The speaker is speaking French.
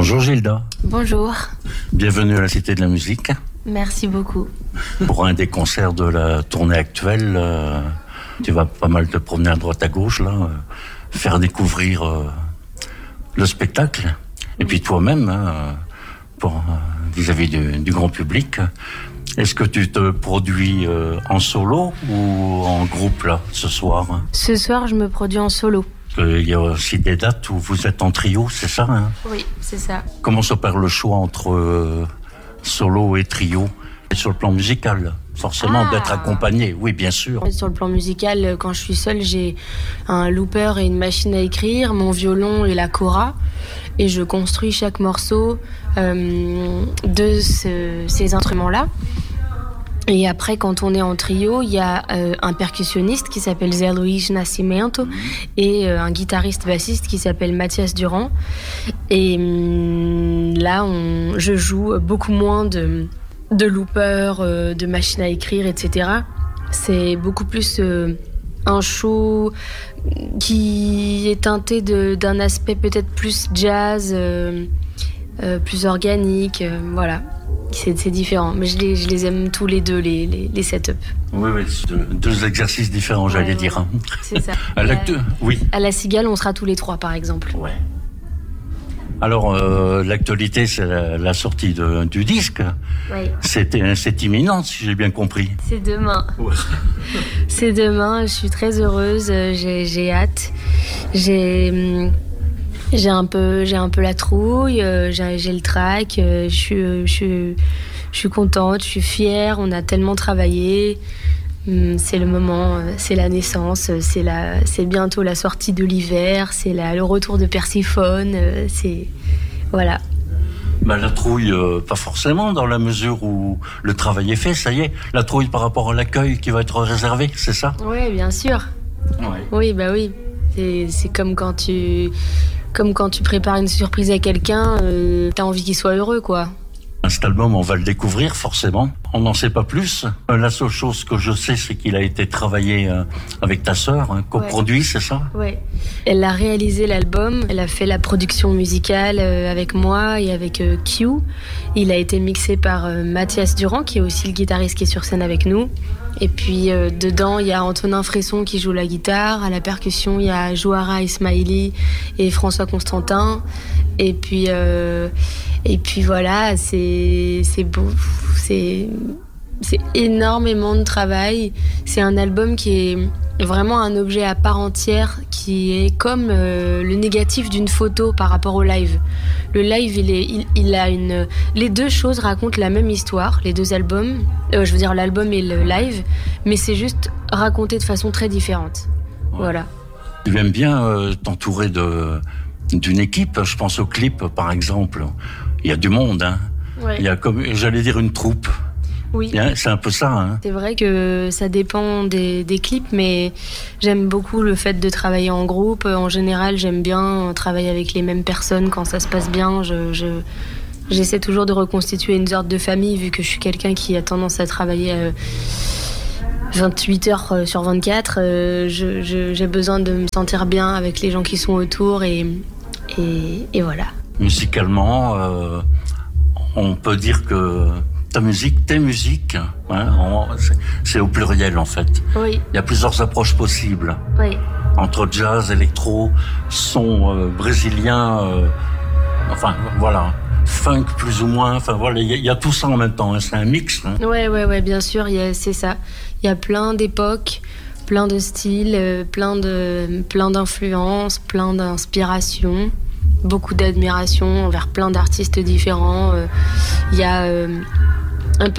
Bonjour Gilda. Bonjour. Bienvenue à la Cité de la Musique. Merci beaucoup. Pour un des concerts de la tournée actuelle, tu vas pas mal te promener à droite à gauche, là, faire découvrir le spectacle. Et puis toi-même, vis-à-vis du grand public, est-ce que tu te produis en solo ou en groupe là, ce soir? Ce soir, je me produis en solo. Il y a aussi des dates où vous êtes en trio, c'est ça, hein? Oui, c'est ça. Comment s'opère le choix entre solo et trio? Et sur le plan musical, forcément d'être accompagné, oui, bien sûr. Sur le plan musical, quand je suis seule, j'ai un looper et une machine à écrire, mon violon et la kora. Et je construis chaque morceau de ces instruments-là. Et après, quand on est en trio, il y a un percussionniste qui s'appelle Zé Luís Nascimento et un guitariste bassiste qui s'appelle Mathias Durand. Et là, je joue beaucoup moins de looper, de machines à écrire, etc. C'est beaucoup plus un show qui est teinté d'un aspect peut-être plus jazz, plus organique, voilà. C'est différent, mais je les aime tous les deux, les setups. Oui, deux exercices différents, j'allais dire. Hein. C'est ça. Oui. À la Cigale, on sera tous les trois, par exemple. Ouais. Alors, l'actualité, c'est la sortie du disque. Oui. C'est imminent, si j'ai bien compris. C'est demain. Ouais. C'est demain, je suis très heureuse, j'ai hâte. J'ai un peu la trouille, j'ai le trac, je suis contente, je suis fière, on a tellement travaillé. C'est le moment, c'est la naissance, c'est bientôt la sortie de l'hiver, c'est le retour de Perséphone, voilà. Bah, la trouille, pas forcément, dans la mesure où le travail est fait, ça y est. La trouille par rapport à l'accueil qui va être réservé, c'est ça? Oui, bien sûr. Ouais. Oui, bah oui. C'est comme quand tu prépares une surprise à quelqu'un, t'as envie qu'il soit heureux, quoi. Cet album, on va le découvrir, forcément. On n'en sait pas plus. La seule chose que je sais, c'est qu'il a été travaillé avec ta sœur, coproduit, c'est ça? Oui. Elle a réalisé l'album, elle a fait la production musicale avec moi et avec Q. Il a été mixé par Mathias Durand, qui est aussi le guitariste qui est sur scène avec nous. Et puis dedans, il y a Antonin Fresson qui joue la guitare. À la percussion, il y a Jouara Ismaili et François Constantin. Et puis voilà, c'est beau, c'est énormément de travail. C'est un album qui est vraiment un objet à part entière, qui est comme le négatif d'une photo par rapport au live. Le live, les deux choses racontent la même histoire, les deux albums. Je veux dire l'album et le live, mais c'est juste raconté de façon très différente. Ouais. Voilà. Tu aimes bien t'entourer d'une équipe. Je pense au clip, par exemple. Il y a du monde, hein. Ouais. Il y a j'allais dire une troupe. Oui. C'est un peu ça, hein. C'est vrai que ça dépend des clips, mais j'aime beaucoup le fait de travailler en groupe. En général, j'aime bien travailler avec les mêmes personnes quand ça se passe bien. J'essaie toujours de reconstituer une sorte de famille, vu que je suis quelqu'un qui a tendance à travailler 28 heures sur 24. J'ai besoin de me sentir bien avec les gens qui sont autour et voilà. Musicalement, on peut dire que tes musiques, hein, c'est au pluriel en fait. Oui. Il y a plusieurs approches possibles. Oui. Entre jazz, électro, son brésilien, enfin voilà, funk plus ou moins, enfin voilà, il y a tout ça en même temps, hein, c'est un mix. Hein. Ouais, bien sûr, c'est ça. Il y a plein d'époques, plein de styles, plein d'influences, plein d'inspirations. Beaucoup d'admiration envers plein d'artistes différents. Il y a